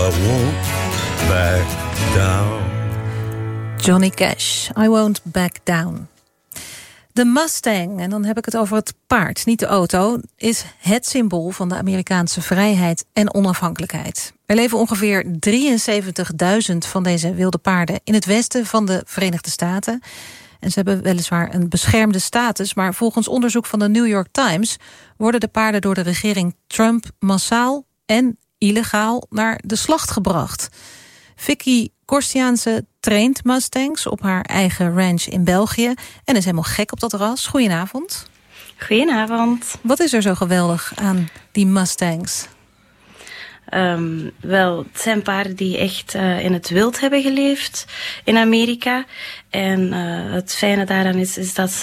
won't back down. Johnny Cash, I won't back down. De Mustang, en dan heb ik het over het paard, niet de auto, is het symbool van de Amerikaanse vrijheid en onafhankelijkheid. Er leven ongeveer 73.000 van deze wilde paarden in het westen van de Verenigde Staten. En ze hebben weliswaar een beschermde status, maar volgens onderzoek van de New York Times worden de paarden door de regering Trump massaal en illegaal naar de slacht gebracht. Vicky Korstiaanse traint Mustangs op haar eigen ranch in België en is helemaal gek op dat ras. Goedenavond. Goedenavond. Wat is er zo geweldig aan die Mustangs? Wel, het zijn paarden die echt in het wild hebben geleefd in Amerika. En het fijne daaraan is dat